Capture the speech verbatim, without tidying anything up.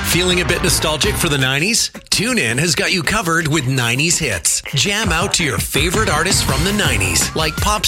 Feeling a bit nostalgic for the nineties? TuneIn has got you covered with nineties hits. Jam out to your favorite artists from the nineties, like pop